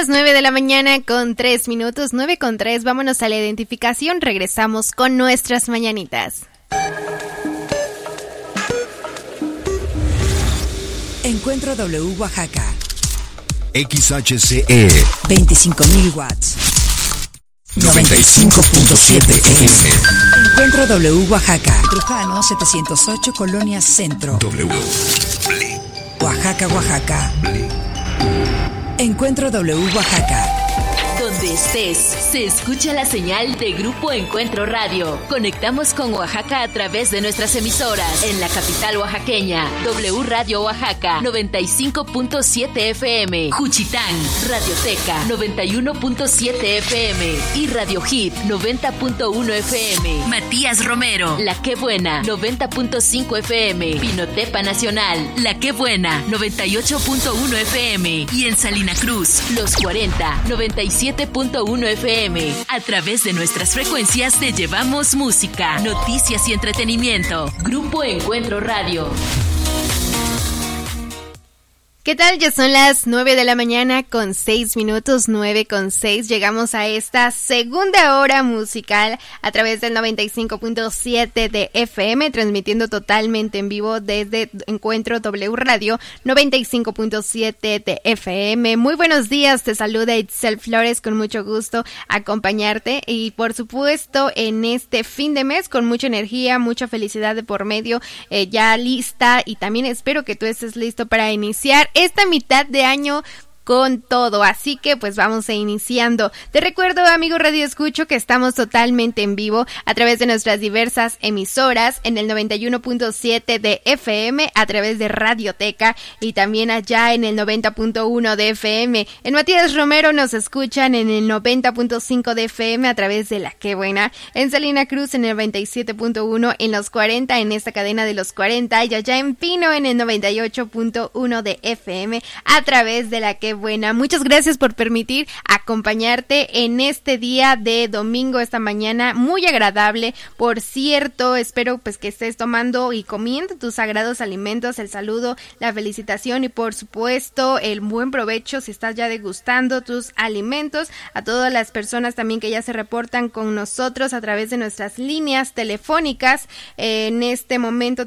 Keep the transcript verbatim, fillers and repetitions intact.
las nueve de la mañana con tres minutos, nueve con tres, vámonos a la identificación, regresamos con nuestras mañanitas. Encuentro W Oaxaca. X H C E veinticinco mil watts. noventa y cinco punto siete F M. Encuentro W Oaxaca. Trujano setecientos ocho, Colonia Centro. W. Oaxaca, Oaxaca. Encuentro W Oaxaca. Donde estés, se escucha la señal de Grupo Encuentro Radio. Conectamos con Oaxaca a través de nuestras emisoras. En la capital oaxaqueña, W Radio Oaxaca, noventa y cinco punto siete F M. Juchitán, Radioteca, noventa y uno punto siete F M. Y Radio Hit, noventa punto uno F M. Matías Romero, La Qué Buena, noventa punto cinco F M. Pinotepa Nacional, La Qué Buena, noventa y ocho punto uno F M. Y en Salina Cruz, Los cuarenta, noventa y siete punto uno F M. A través de nuestras frecuencias te llevamos música, noticias y entretenimiento. Grupo Encuentro Radio. ¿Qué tal? Ya son las nueve de la mañana con seis minutos, nueve con seis. Llegamos a esta segunda hora musical a través del noventa y cinco punto siete de F M, transmitiendo totalmente en vivo desde Encuentro W Radio, noventa y cinco punto siete de F M. Muy buenos días, te saluda Itzel Flores, con mucho gusto acompañarte y por supuesto en este fin de mes con mucha energía, mucha felicidad de por medio, eh, ya lista y también espero que tú estés listo para iniciar esta mitad de año con todo, así que pues vamos a iniciando. Te recuerdo, amigo Radio Escucho, que estamos totalmente en vivo a través de nuestras diversas emisoras en el noventa y uno punto siete de F M, a través de Radioteca y también allá en el noventa punto uno de F M. En Matías Romero nos escuchan en el noventa punto cinco de F M a través de La Qué Buena, en Salina Cruz en el noventa y siete punto uno, en Los cuarenta, en esta cadena de Los cuarenta, y allá en Pino en el noventa y ocho punto uno de F M a través de La Qué Buena. Muchas gracias por permitir acompañarte en este día de domingo, esta mañana muy agradable. Por cierto, espero pues que estés tomando y comiendo tus sagrados alimentos, el saludo, la felicitación y por supuesto el buen provecho si estás ya degustando tus alimentos. A todas las personas también que ya se reportan con nosotros a través de nuestras líneas telefónicas, eh, en este momento